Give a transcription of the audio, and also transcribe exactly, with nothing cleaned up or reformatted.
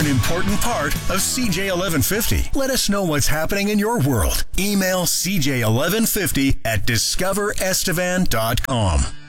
an important part of C J eleven fifty. Let us know what's happening in your world. Email C J eleven fifty at discover estevan dot com.